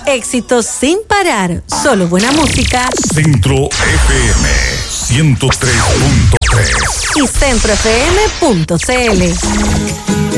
Éxitos sin parar, solo buena música. Centro FM 103.3 y centrofm.cl.